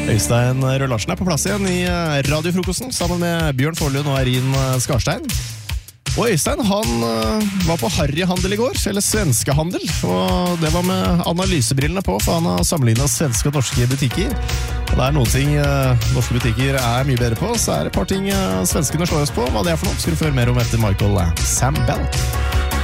Øystein Rød Larsen på plass igjen i radiofrokosten sammen med Bjørn Forlund og Eirin Skarstein. Og Øystein, han var på Harryhandel i går, eller svenskehandel, og det var med analysebrillene på, for han har sammenlignet svenske og norske butikker. Og det noen ting norske butikker mye bedre på, så det et par ting svenskene slår oss på. Hva det for noe skal du få høre mer om etter Michael Sambell.